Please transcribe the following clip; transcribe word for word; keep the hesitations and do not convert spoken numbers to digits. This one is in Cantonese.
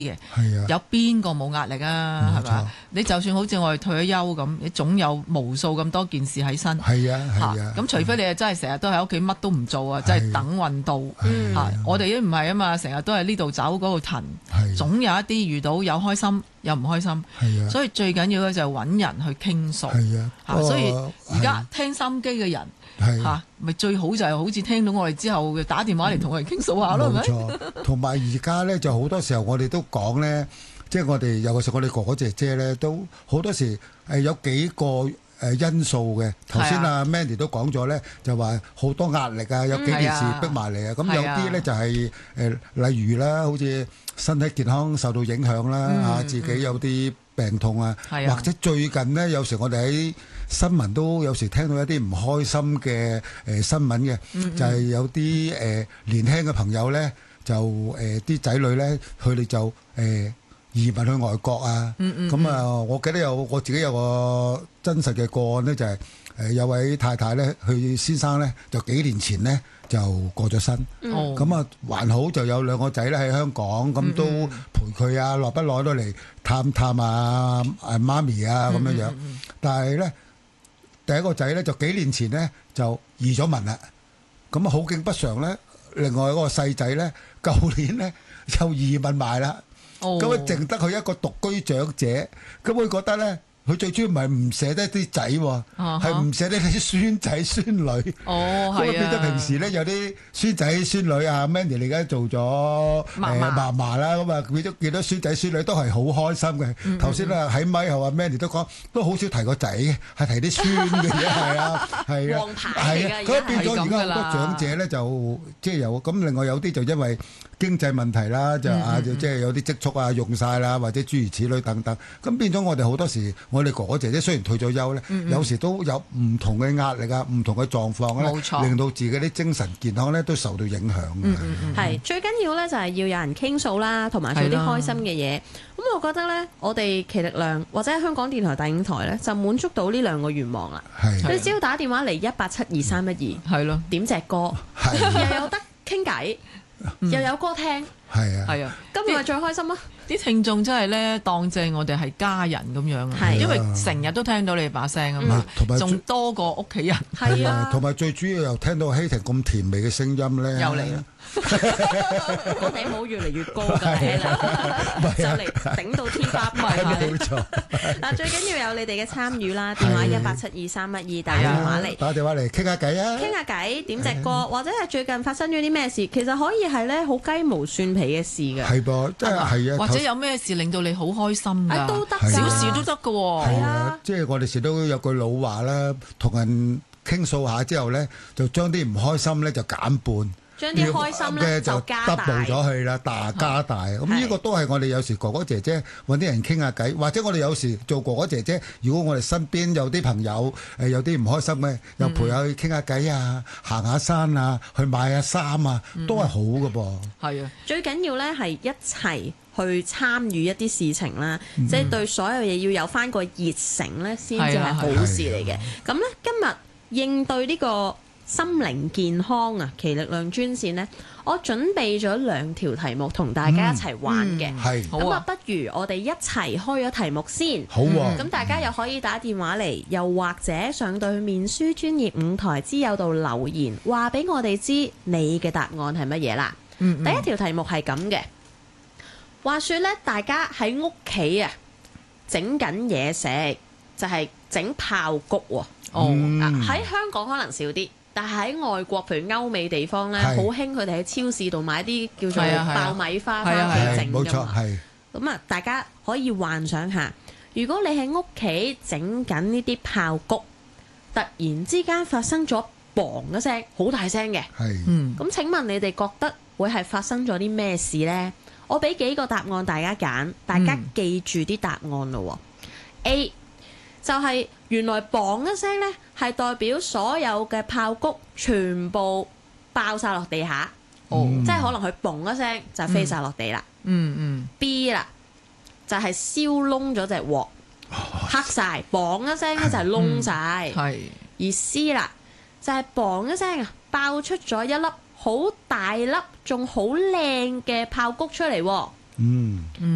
嘅，有邊個冇壓力啊？係嘛？你就算好似我哋退咗休咁，你總有無數咁多件事喺身。 係啊係啊。 咁除非你係真係成日都喺屋企乜都唔做啊，即係等運到。嚇，我哋都唔係啊嘛，成日都係呢度走嗰度騰，總有一啲遇到有開心有唔開心。係啊。所以最緊要咧就係揾人去傾訴。係啊。嚇，所以而家聽心機嘅人。嚇，咪最好就係好似聽到我哋之後打電話嚟同我哋傾訴下咯，係咪？冇錯， 同埋而家咧就好多時候我哋都講咧，即係我哋有個時我哋哥哥姐姐咧都好多時誒有幾個誒因素嘅。頭先阿 Mandy 都講咗咧，就話好多壓力啊，有幾件事逼埋嚟啊。咁有啲咧就係誒，例如啦，好似身體健康受到影響啦，嚇自己有啲病痛啊，或者最近咧有時我哋喺新聞都有時聽到一啲唔開心嘅誒新聞嘅，嗯嗯就係有啲誒、呃、年輕嘅朋友咧，就誒啲仔女咧，佢哋就誒、呃、移民去外國啊。咁、嗯嗯、啊，我記得有我自己有個真實嘅個案咧，就係、是、誒有位太太咧，佢先生咧就幾年前咧就過咗身。咁、嗯、啊還好就有兩個仔咧喺香港，咁都陪佢啊，耐不耐都嚟探探啊誒媽咪啊咁樣樣。嗯嗯嗯但係咧。第一個仔咧就幾年前咧就移咗民啦，咁啊好景不常咧，另外嗰個細仔咧舊年咧又移民埋啦，咁啊淨得佢一個獨居長者，咁佢覺得咧。佢最主要唔係唔捨得啲仔喎，係唔捨得啲孫仔孫女。哦，係啊。咁啊變咗平時咧有啲孫仔孫女啊 ，Mandy 你而家做咗誒嫲嫲啦，咁啊變咗見到孫仔孫女都係好開心嘅。頭先啊喺咪後啊 Mandy 都講，都好少提個仔嘅，係提啲孫嘅嘢，係啊，係啊， 王牌嚟㗎。 咁變咗而家好多長者咧就即係有咁，另外有啲就因為經濟問題啦，就啊就即係有啲積蓄啊用曬啦，或者諸如此類等等。咁變咗我哋好多時。我哋哥哥姐姐雖然退咗休咧，嗯嗯有時都有唔同嘅壓力啊，唔同嘅狀況咧，令到自己啲精神健康咧都受到影響嘅。 嗯嗯嗯係最緊要咧就係要有人傾訴啦，同埋做啲開心嘅嘢。咁我覺得咧，我哋其力量或者香港電台第五台咧，就滿足到呢兩個願望啦。你只要打電話嚟一八七二三一二，係咯，點隻歌，又有得傾偈，又有歌聽。 係啊， 係啊，今日咪最開心啊！ 啲聽眾真係咧當正我哋係家人咁樣啊，因為成日都聽到你把聲啊嘛，仲多過屋企人。 係啊，同埋最主要又聽到希婷咁甜美嘅聲音咧， 又嚟啦！ 我哋冇越嚟越高㗎啦，就嚟頂到天花板。 冇錯。 嗱，最緊要有你哋嘅參與啦，電話一八七二三一二打電話嚟， 打電話嚟傾下偈啊！ 傾下偈，點隻歌，或者係最近發生咗啲咩事，其實可以係咧好雞毛蒜皮嘅事㗎。 係噃，即係係啊， 或者有咩事令到你好開心㗎？ 都得， 小事都得㗎喎。 係啊，即係我哋時都有句老話啦，同人傾訴下之後咧，就將啲唔開心咧就減半。 將啲開心咧就加大 double 咗去啦，大加大。咁呢個都係我哋有時哥哥姐姐揾啲人傾下偈，或者我哋有時做哥哥姐姐，如果我哋身邊有啲朋友誒有啲唔開心嘅，又陪下去傾下偈啊，行下山啊，去買下衫啊，都係好嘅噃。係啊， 最緊要咧係一齊去參與一啲事情啦，即係對所有嘢要有翻個熱誠咧，先至係好事嚟嘅。咁咧今日應對呢個心靈健康啊，其力量專線呢，我準備咗兩條題目同大家一齊玩嘅。係、嗯，咁、嗯、啊，不如我哋一齊開咗題目先。好啊。咁、嗯、大家又可以打電話嚟，又或者上到去面書專業舞台之友度留言，話俾我哋知你嘅答案係乜嘢啦。嗯嗯第一條題目係咁嘅，話說呢，大家喺屋企啊，整緊嘢食，就係、是、整爆谷喎。哦，喺、嗯啊、香港可能少啲。但係喺外國，譬如歐美地方咧，好興佢哋喺超市度買啲叫做爆米花翻屋企整㗎嘛。咁啊，大家可以幻想下，如果你喺屋企整緊呢啲爆谷，突然之間發生咗砰一聲，好大聲嘅。係。嗯。咁請問你哋覺得會係發生咗啲咩事呢？我俾幾個答案大家揀，大家記住啲答案咯。嗯、A 就係原來砰一聲呢，係代表所有嘅爆谷全部爆晒落地下，哦，即係可能佢砰一聲就飛晒落地啦。嗯嗯。B 啦，就係燒燶咗隻鑊，黑晒，砰一聲咧就係燶晒。係。而 C 啦，就係砰一聲啊，爆出咗一粒好大粒仲好靚嘅爆谷出嚟。嗯。